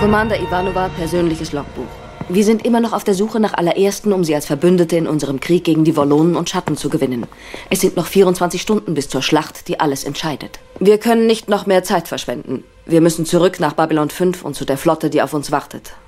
Commander Ivanova, persönliches Logbuch. Wir sind immer noch auf der Suche nach Allerersten, um sie als Verbündete in unserem Krieg gegen die Wollonen und Schatten zu gewinnen. Es sind noch 24 Stunden bis zur Schlacht, die alles entscheidet. Wir können nicht noch mehr Zeit verschwenden. Wir müssen zurück nach Babylon 5 und zu der Flotte, die auf uns wartet.